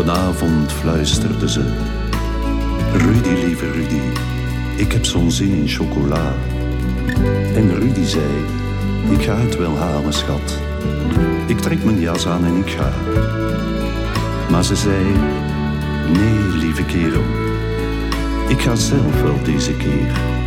een avond fluisterde ze: Rudy, lieve Rudy, ik heb zo'n zin in chocola. En Rudy zei: ik ga het wel halen, schat. Ik trek mijn jas aan en ik ga. Maar ze zei: nee, lieve kerel, ik ga zelf wel deze keer.